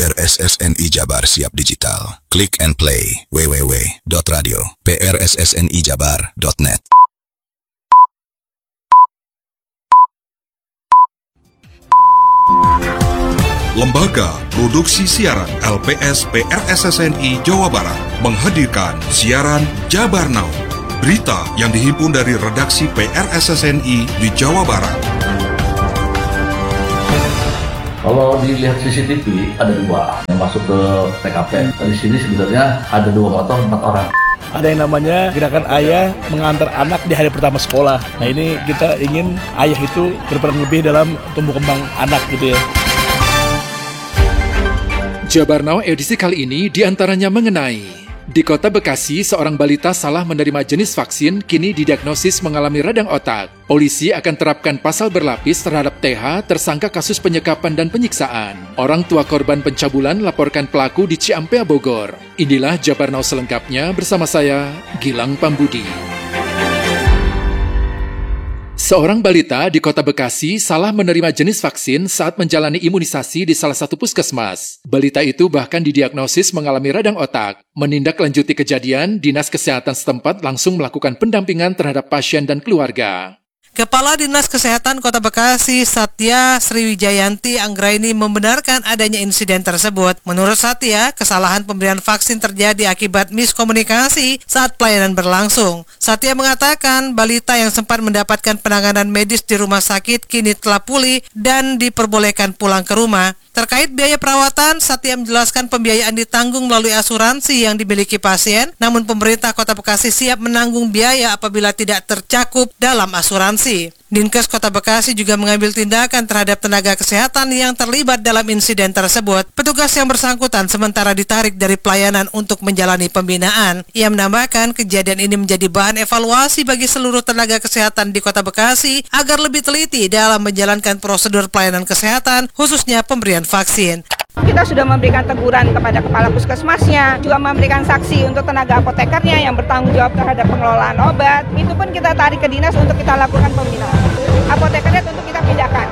PRSSNI Jabar siap digital. Click and play www.radio.prssnijabar.net. Lembaga Produksi Siaran LPS PRSSNI Jawa Barat menghadirkan siaran Jabar Now. Berita yang dihimpun dari redaksi PRSSNI di Jawa Barat. Kalau dilihat CCTV, ada 2 yang masuk ke TKP. Di sini sebenarnya ada 2 motor, 4 orang. Ada yang namanya gerakan ayah mengantar anak di hari pertama sekolah. Nah ini kita ingin ayah itu berperan lebih dalam tumbuh kembang anak gitu ya. Jabar Now edisi kali ini diantaranya mengenai di Kota Bekasi, seorang balita salah menerima jenis vaksin kini didiagnosis mengalami radang otak. Polisi akan terapkan pasal berlapis terhadap TH tersangka kasus penyekapan dan penyiksaan. Orang tua korban pencabulan laporkan pelaku di Ciampea, Bogor. Inilah Jabar Now selengkapnya bersama saya, Gilang Pambudi. Seorang balita di Kota Bekasi salah menerima jenis vaksin saat menjalani imunisasi di salah satu puskesmas. Balita itu bahkan didiagnosis mengalami radang otak. Menindaklanjuti kejadian, Dinas Kesehatan setempat langsung melakukan pendampingan terhadap pasien dan keluarga. Kepala Dinas Kesehatan Kota Bekasi, Satya Sriwijayanti Anggraini membenarkan adanya insiden tersebut. Menurut Satya, kesalahan pemberian vaksin terjadi akibat miskomunikasi saat pelayanan berlangsung. Satya mengatakan balita yang sempat mendapatkan penanganan medis di rumah sakit kini telah pulih dan diperbolehkan pulang ke rumah. Terkait biaya perawatan, Satya menjelaskan pembiayaan ditanggung melalui asuransi yang dimiliki pasien, namun pemerintah Kota Bekasi siap menanggung biaya apabila tidak tercakup dalam asuransi. Dinkes Kota Bekasi juga mengambil tindakan terhadap tenaga kesehatan yang terlibat dalam insiden tersebut. Petugas yang bersangkutan sementara ditarik dari pelayanan untuk menjalani pembinaan. Ia menambahkan kejadian ini menjadi bahan evaluasi bagi seluruh tenaga kesehatan di Kota Bekasi agar lebih teliti dalam menjalankan prosedur pelayanan kesehatan, khususnya pemberian vaksin. Kita sudah memberikan teguran kepada kepala puskesmasnya, juga memberikan saksi untuk tenaga apotekernya yang bertanggung jawab terhadap pengelolaan obat. Itu pun kita tarik ke dinas untuk kita lakukan pembinaan. Apotekernya tentu kita pindahkan.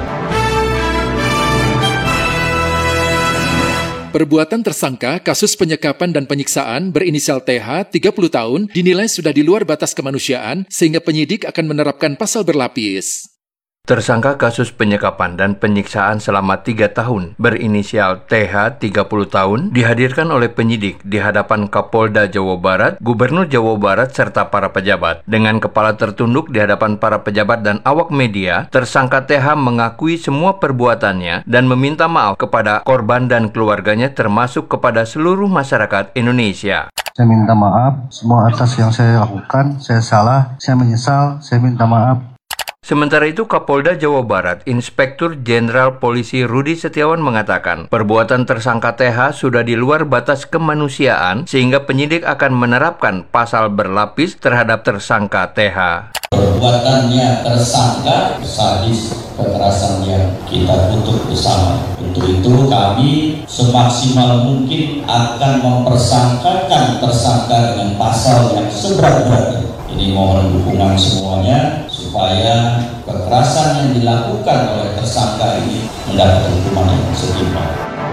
Perbuatan tersangka kasus penyekapan dan penyiksaan berinisial TH 30 tahun dinilai sudah di luar batas kemanusiaan sehingga penyidik akan menerapkan pasal berlapis. Tersangka kasus penyekapan dan penyiksaan selama 3 tahun berinisial TH 30 tahun dihadirkan oleh penyidik di hadapan Kapolda Jawa Barat, Gubernur Jawa Barat, serta para pejabat. Dengan kepala tertunduk di hadapan para pejabat dan awak media, tersangka TH mengakui semua perbuatannya dan meminta maaf kepada korban dan keluarganya termasuk kepada seluruh masyarakat Indonesia. Saya minta maaf semua atas yang saya lakukan, saya salah, saya menyesal, saya minta maaf. Sementara itu, Kapolda Jawa Barat, Inspektur Jenderal Polisi Rudi Setiawan mengatakan, perbuatan tersangka TH sudah di luar batas kemanusiaan sehingga penyidik akan menerapkan pasal berlapis terhadap tersangka TH. Perbuatannya tersangka sadis, kekerasan yang kita tuntut bersama. Untuk itu kami semaksimal mungkin akan mempersangkakan tersangka dengan pasal yang seberat-beratnya. Ini mohon dukungan semuanya supaya kekerasan yang dilakukan oleh tersangka ini mendapat hukuman yang setimpal.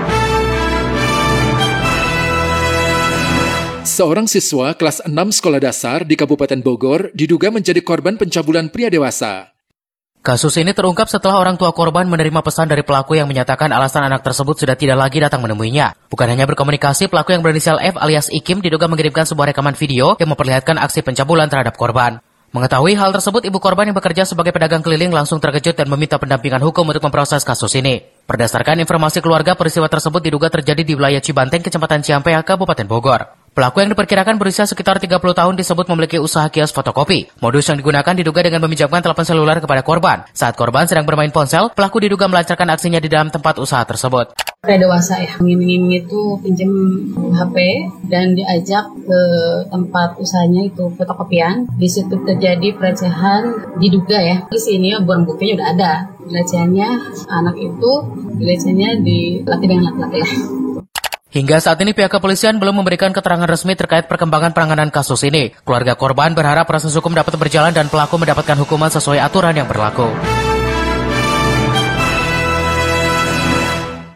Seorang siswa kelas 6 sekolah dasar di Kabupaten Bogor diduga menjadi korban pencabulan pria dewasa. Kasus ini terungkap setelah orang tua korban menerima pesan dari pelaku yang menyatakan alasan anak tersebut sudah tidak lagi datang menemuinya. Bukan hanya berkomunikasi, pelaku yang berinisial F alias Ikim diduga mengirimkan sebuah rekaman video yang memperlihatkan aksi pencabulan terhadap korban. Mengetahui hal tersebut, ibu korban yang bekerja sebagai pedagang keliling langsung terkejut dan meminta pendampingan hukum untuk memproses kasus ini. Berdasarkan informasi keluarga, peristiwa tersebut diduga terjadi di wilayah Cibanteng, Kecamatan Ciampea, Kabupaten Bogor. Pelaku yang diperkirakan berusia sekitar 30 tahun disebut memiliki usaha kios fotokopi. Modus yang digunakan diduga dengan meminjamkan telepon seluler kepada korban. Saat korban sedang bermain ponsel, pelaku diduga melancarkan aksinya di dalam tempat usaha tersebut. Pria dewasa ya, ingin itu pinjam HP dan diajak ke tempat usahanya itu fotokopian. Di situ terjadi pelecehan, diduga ya. Di sini barang buktinya udah ada. Pelecehannya anak itu, pelecehannya di laki dengan laki-laki lah. Hingga saat ini pihak kepolisian belum memberikan keterangan resmi terkait perkembangan penanganan kasus ini. Keluarga korban berharap proses hukum dapat berjalan dan pelaku mendapatkan hukuman sesuai aturan yang berlaku.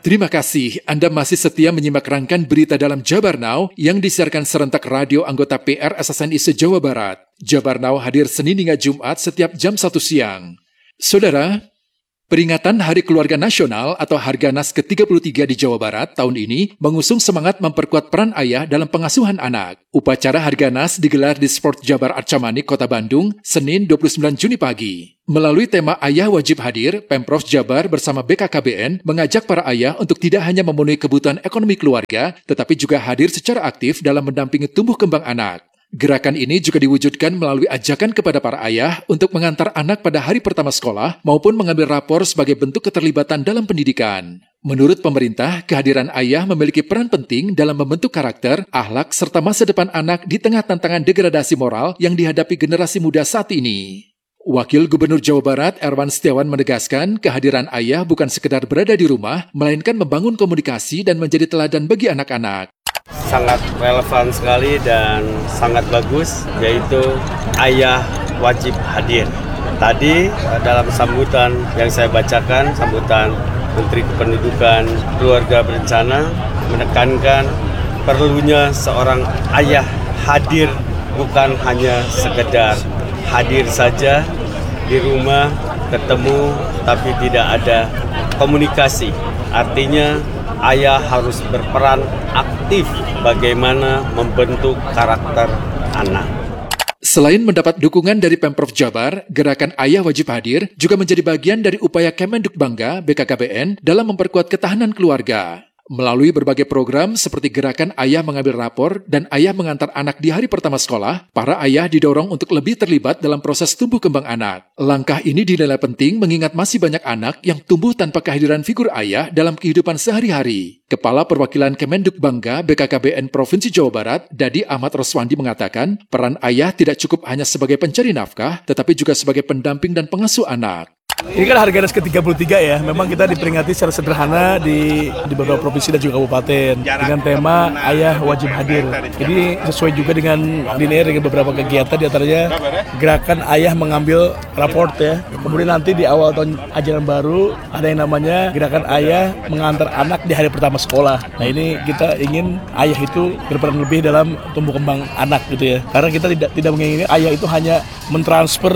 Terima kasih Anda masih setia menyimak rangkaian berita dalam Jabar Now yang disiarkan serentak radio anggota PR SSNI se-Jawa Barat. Jabar Now hadir Senin hingga Jumat setiap jam 1 siang. Saudara, peringatan Hari Keluarga Nasional atau Harganas ke-33 di Jawa Barat tahun ini mengusung semangat memperkuat peran ayah dalam pengasuhan anak. Upacara Harganas digelar di Sport Jabar Arca Manik, Kota Bandung, Senin 29 Juni pagi. Melalui tema Ayah Wajib Hadir, Pemprov Jabar bersama BKKBN mengajak para ayah untuk tidak hanya memenuhi kebutuhan ekonomi keluarga, tetapi juga hadir secara aktif dalam mendampingi tumbuh kembang anak. Gerakan ini juga diwujudkan melalui ajakan kepada para ayah untuk mengantar anak pada hari pertama sekolah maupun mengambil rapor sebagai bentuk keterlibatan dalam pendidikan. Menurut pemerintah, kehadiran ayah memiliki peran penting dalam membentuk karakter, akhlak, serta masa depan anak di tengah tantangan degradasi moral yang dihadapi generasi muda saat ini. Wakil Gubernur Jawa Barat Erwan Setiawan menegaskan kehadiran ayah bukan sekedar berada di rumah, melainkan membangun komunikasi dan menjadi teladan bagi anak-anak. Sangat relevan sekali dan sangat bagus, yaitu ayah wajib hadir. Tadi dalam sambutan yang saya bacakan, sambutan Menteri Kependudukan Keluarga Berencana menekankan perlunya seorang ayah hadir, bukan hanya sekedar hadir saja di rumah, ketemu, tapi tidak ada komunikasi. Artinya ayah harus berperan aktif bagaimana membentuk karakter anak. Selain mendapat dukungan dari Pemprov Jabar, gerakan Ayah Wajib Hadir juga menjadi bagian dari upaya Kemenduk Bangga BKKBN dalam memperkuat ketahanan keluarga. Melalui berbagai program seperti gerakan Ayah Mengambil Rapor dan Ayah Mengantar Anak di hari pertama sekolah, para ayah didorong untuk lebih terlibat dalam proses tumbuh kembang anak. Langkah ini dinilai penting mengingat masih banyak anak yang tumbuh tanpa kehadiran figur ayah dalam kehidupan sehari-hari. Kepala Perwakilan Kemenduk Bangga BKKBN Provinsi Jawa Barat, Dadi Ahmad Roswandi mengatakan, peran ayah tidak cukup hanya sebagai pencari nafkah, tetapi juga sebagai pendamping dan pengasuh anak. Ini kan Harganas ke-33 ya, memang kita diperingati secara sederhana di beberapa provinsi dan juga kabupaten dengan tema Ayah Wajib Hadir. Ini sesuai juga dengan linear dengan beberapa kegiatan, diantaranya gerakan Ayah Mengambil Raport ya. Kemudian nanti di awal tahun ajaran baru ada yang namanya gerakan Ayah Mengantar Anak di hari pertama sekolah. Nah ini kita ingin ayah itu berperan lebih dalam tumbuh kembang anak gitu ya. Karena kita tidak menginginkan ayah itu hanya mentransfer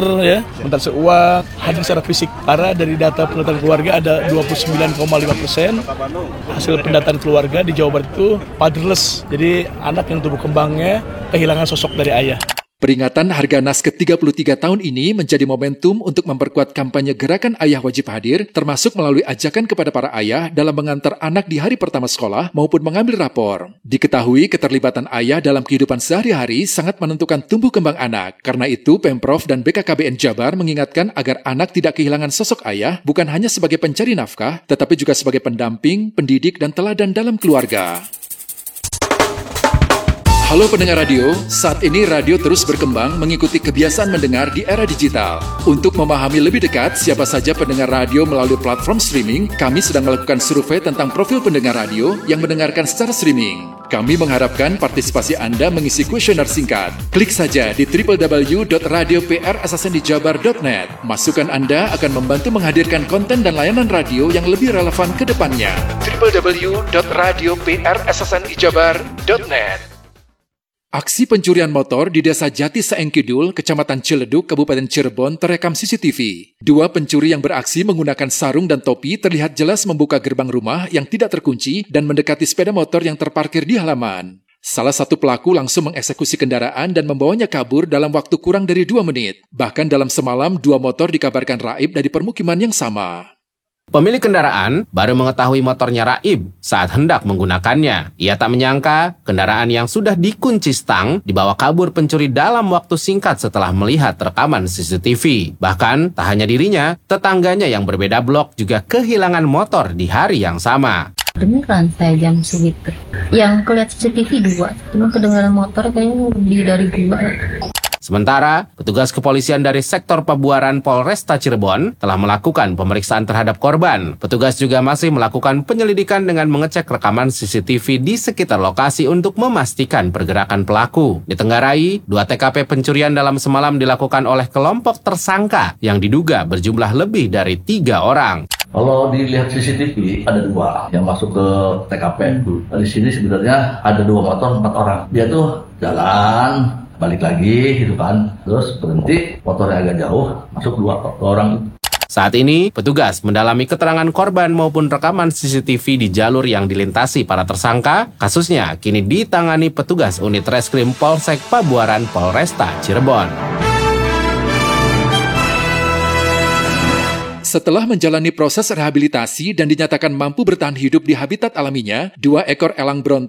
uang, hadir secara fisik. Karena dari data pendataan keluarga ada 29,5% hasil pendataan keluarga di Jawa Barat itu fatherless. Jadi anak yang tumbuh kembangnya kehilangan sosok dari ayah. Peringatan Harganas ke-33 tahun ini menjadi momentum untuk memperkuat kampanye gerakan Ayah Wajib Hadir, termasuk melalui ajakan kepada para ayah dalam mengantar anak di hari pertama sekolah maupun mengambil rapor. Diketahui keterlibatan ayah dalam kehidupan sehari-hari sangat menentukan tumbuh kembang anak. Karena itu, Pemprov dan BKKBN Jabar mengingatkan agar anak tidak kehilangan sosok ayah bukan hanya sebagai pencari nafkah, tetapi juga sebagai pendamping, pendidik, dan teladan dalam keluarga. Halo pendengar radio, saat ini radio terus berkembang mengikuti kebiasaan mendengar di era digital. Untuk memahami lebih dekat siapa saja pendengar radio melalui platform streaming, kami sedang melakukan survei tentang profil pendengar radio yang mendengarkan secara streaming. Kami mengharapkan partisipasi Anda mengisi kuesioner singkat. Klik saja di www.radioprssnijabar.net. Masukan Anda akan membantu menghadirkan konten dan layanan radio yang lebih relevan ke depannya. www.radioprssnijabar.net. Aksi pencurian motor di Desa Jati Saeng Kidul, Kecamatan Ciledug, Kabupaten Cirebon terekam CCTV. Dua pencuri yang beraksi menggunakan sarung dan topi terlihat jelas membuka gerbang rumah yang tidak terkunci dan mendekati sepeda motor yang terparkir di halaman. Salah satu pelaku langsung mengeksekusi kendaraan dan membawanya kabur dalam waktu kurang dari 2 menit. Bahkan dalam semalam, 2 motor dikabarkan raib dari permukiman yang sama. Pemilik kendaraan baru mengetahui motornya raib saat hendak menggunakannya. Ia tak menyangka kendaraan yang sudah dikunci stang dibawa kabur pencuri dalam waktu singkat setelah melihat rekaman CCTV. Bahkan tak hanya dirinya, tetangganya yang berbeda blok juga kehilangan motor di hari yang sama. Beneran saya jam segitu. Yang kelihatan CCTV 2, cuma kedengaran motor kayaknya lebih dari 2. Sementara, petugas kepolisian dari sektor Pabuaran Polresta Cirebon telah melakukan pemeriksaan terhadap korban. Petugas juga masih melakukan penyelidikan dengan mengecek rekaman CCTV di sekitar lokasi untuk memastikan pergerakan pelaku. Di Tenggarai, 2 TKP pencurian dalam semalam dilakukan oleh kelompok tersangka yang diduga berjumlah lebih dari 3 orang. Kalau dilihat CCTV ada 2 yang masuk ke TKP. Di sini sebenarnya ada 2 motor 4 orang. Dia tuh jalan balik lagi gitu kan, terus berhenti, motornya agak jauh, masuk 2 orang. Saat ini, petugas mendalami keterangan korban maupun rekaman CCTV di jalur yang dilintasi para tersangka. Kasusnya kini ditangani petugas unit reskrim Polsek Pabuaran Polresta Cirebon. Setelah menjalani proses rehabilitasi dan dinyatakan mampu bertahan hidup di habitat alaminya, 2 ekor elang bronto